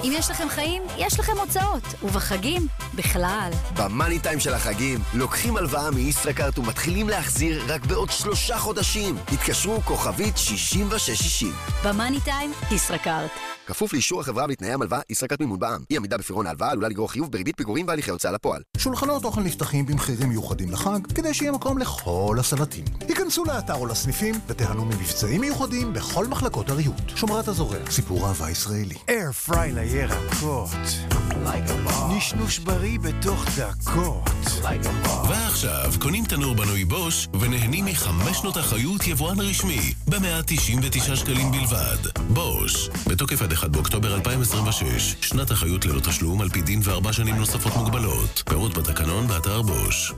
אם יש לכם חיים, יש לכם הוצאות, ובחגים, בכלל. במאני טיים של החגים, לוקחים הלוואה מישראכרט ומתחילים להחזיר רק בעוד 3 חודשים. התקשרו כוכבית 6660. במאני טיים, ישראכרט. כפוף לאישור החברה בתנאי המלווה, ישראכרט מימון בע"מ. אי עמידה בפירעון ההלוואה עלולה לגרור חיוב בריבית פיגורים והליכי הוצאה לפועל. שולחנות אוכל נפתחים במחירים מיוחדים לחג, כדי שיהיה מקום לכל הסלטים. היכנסו לאתר או לסניפים ותיהנו ממבצעים מיוחדים בכל מחלקות הריהוט. שומרת הזורע, סיפור אהבה ישראלי. אייר פריי לירקות, נשנוש בריא בתוך דקות. ועכשיו קונים תנור בנוי בוש ונהנים מ5 שנות אחריות יבואן רשמי ב199 שקלים בלבד. בוש, בתוקף עד 1 באוקטובר 2026, שנת אחריות ללא תשלום על פי דין ו4 שנים נוספות מוגבלות. פירוט בתקנון באתר בוש.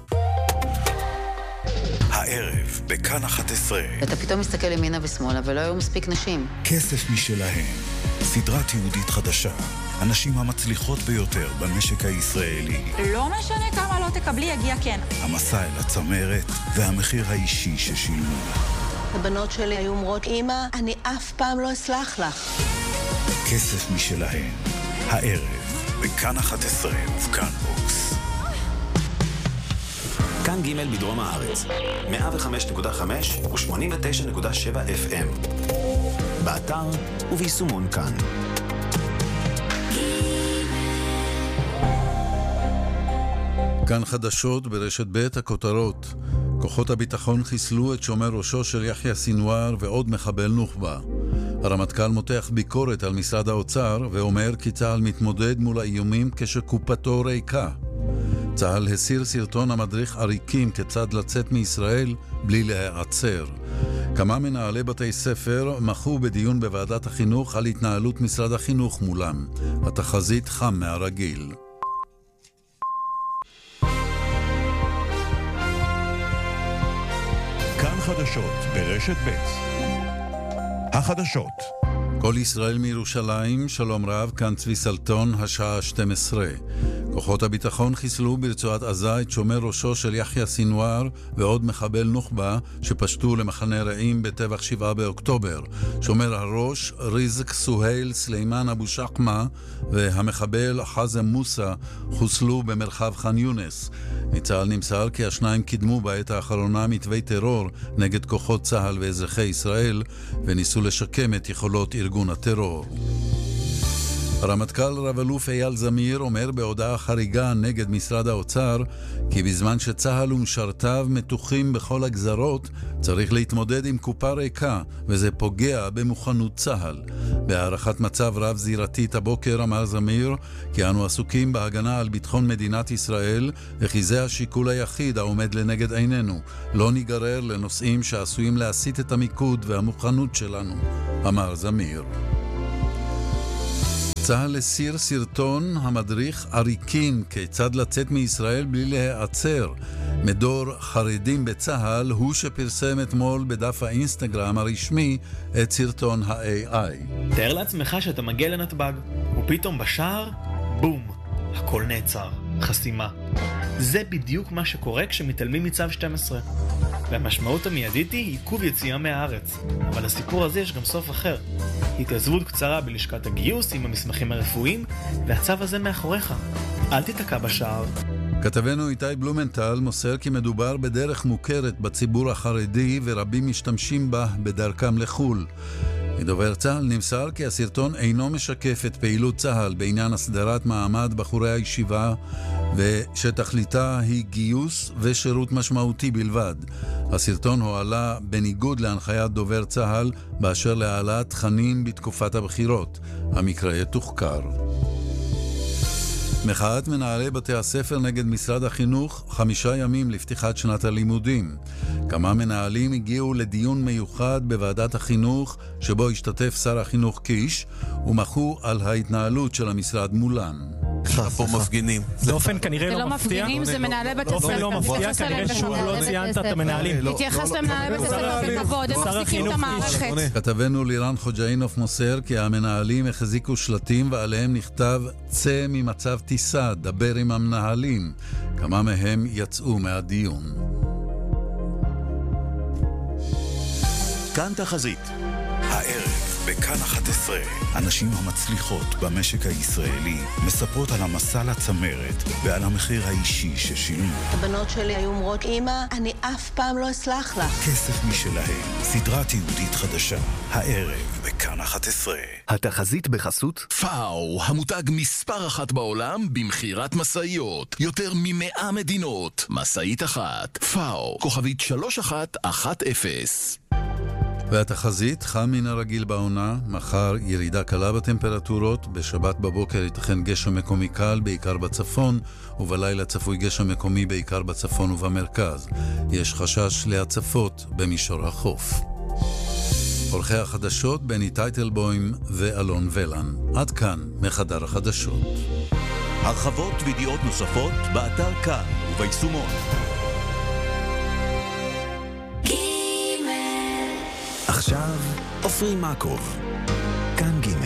הערב בכאן 11. אתה פתאום מסתכל ימינה ושמאלה ולא היו מספיק נשים. כסף משלהם, סדרת יהודית חדשה, הנשים המצליחות ביותר במשק הישראלי. לא משנה כמה לא תקבלי, יגיע כן. המסע אל הצמרת והמחיר האישי ששילמו. הבנות שלי היו אומרות, אמא, אני אף פעם לא אסלח לך. כסף משלהם, הערב בכאן 11 ובכאן בוקס. כאן ג' בדרום הארץ, 105.5 ו-89.7 FM. באתר וביישומון כאן. כאן חדשות ברשת ב' הכותרות. כוחות הביטחון חיסלו את שומר ראשו של יחיא סינואר ועוד מחבל נוח'בה. הרמטכ"ל מותח ביקורת על משרד האוצר ואומר כי צה"ל מתמודד מול האיומים כשקופתו ריקה. צה"ל הסיר סרטון המדריך עריקים כיצד לצאת מישראל בלי להיעצר. כמה מנהלי בתי ספר מחו בדיון בוועדת החינוך על התנהלות משרד החינוך מולם. התחזית חם מהרגיל. כאן חדשות ברשת ב'. החדשות. כל ישראל מירושלים, שלום רב, כאן צבי סלטון, השעה 12. כוחות הביטחון חיסלו ברצועת עזה את שומר ראשו של יחיא סינואר ועוד מחבל נוח'בה שפשטו למחנה רעים בטבח 7 באוקטובר. שומר הראש ריזק סוהיל סלימן אבו שחמה והמחבל חזם מוסא חוסלו במרחב ח'אן יונס. מצה"ל נמסר כי השניים קידמו בעת האחרונה מתווי טרור נגד כוחות צה"ל ואזרחי ישראל וניסו לשקם את יכולות ארגון הטרור. הרמטכ"ל רב-אלוף אייל זמיר אומר בהודעה חריגה נגד משרד האוצר כי בזמן שצה"ל ומשרתיו מתוחים בכל הגזרות צריך להתמודד עם קופה ריקה וזה פוגע במוכנות צה"ל. בהערכת מצב רב זירתית הבוקר אמר זמיר כי אנו עסוקים בהגנה על ביטחון מדינת ישראל וכי זה השיקול היחיד העומד לנגד עינינו. לא ניגרר לנושאים שעשויים להסיט את המיקוד והמוכנות שלנו, אמר זמיר. צה"ל הסיר סרטון המדריך עריקים כיצד לצאת מישראל בלי להיעצר. מדור חרדים בצה"ל הוא שפרסם אתמול בדף האינסטגרם הרשמי את סרטון ה-AI. תאר לעצמך שאתה מגיע לנתב"ג ופתאום בשער, בום, הכל נעצר, חסימה. זה בדיוק מה שקורה כשמתעלמים מצו 12. והמשמעות המיידית היא עיכוב יציאה מהארץ. אבל לסיפור הזה יש גם סוף אחר. התייצבות קצרה בלשכת הגיוס עם המסמכים הרפואיים, והצו הזה מאחוריך. אל תתקע בשער. כתבנו איתי בלומנטל מוסר כי מדובר בדרך מוכרת בציבור החרדי ורבים משתמשים בה בדרכם לחול. מדובר צה"ל נמסר כי הסרטון אינו משקף את פעילות צה"ל בעניין הסדרת מעמד בחורי הישיבה ושתכליתה היא גיוס ושירות משמעותי בלבד. הסרטון הועלה בניגוד להנחיית דובר צה"ל באשר להעלאת תכנים בתקופת הבחירות. המקרה יתוחקר. מחאת מנהלי בתי הספר נגד משרד החינוך 5 ימים לפתיחת שנת הלימודים. כמה מנהלים הגיעו לדיון מיוחד בוועדת החינוך שבו השתתף שר החינוך קיש ומחו על ההתנהלות של המשרד מולם. פה מפגינים. באופן כנראה זה לא לא מפתיע. מפגינים, זה מנהלי בתי ספר. באופן לא מפתיע, כנראה שהוא לא ציינת את המנהלים. תתייחס למנהלי בתי ספר בכבוד, הם מחזיקים את המערכת. כתבנו לירן חוג'אינוף מוסר כי המנהלים החזיקו שלטים ועליהם נכתב צא ממצב טיסה, דבר עם המנהלים. כמה מהם יצאו מהדיון. כאן תחזית. הערב בכאן 11. הנשים המצליחות במשק הישראלי מספרות על המסע לצמרת ועל המחיר האישי ששילמו. הבנות שלי היו אומרות, אמא, אני אף פעם לא אסלח לך. כסף משלהם, סדרה תיעודית חדשה, הערב בכאן 11. התחזית בחסות פאו, המותג מספר 1 בעולם במחירת מסעיות. יותר מ100 מדינות. מסעית אחת. פאו, כוכבית 3110. והתחזית חם מן הרגיל בעונה, מחר ירידה קלה בטמפרטורות, בשבת בבוקר ייתכן גשם מקומי קל בעיקר בצפון, ובלילה צפוי גשם מקומי בעיקר בצפון ובמרכז. יש חשש להצפות במישור החוף. עורכי החדשות בני טייטלבוים ואלון ולן. עד כאן מחדר החדשות. הרחבות וידיעות נוספות באתר כאן וביישומון. עכשיו, אופרי מקוב, כאן ג'.